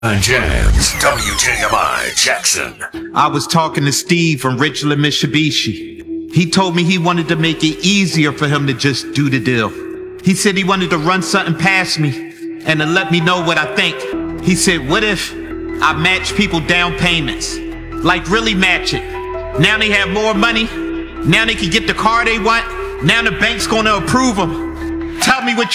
Jams, WJMI Jackson. I was talking to Steve from Richland Mitsubishi. He told me he wanted to make it easier for him to just do the deal. He said he wanted to run something past me and to let me know what I think. He said, what if I match people down payments? Like really match it. Now they have more money. Now they can get the car they want. Now the bank's gonna approve them. Tell me what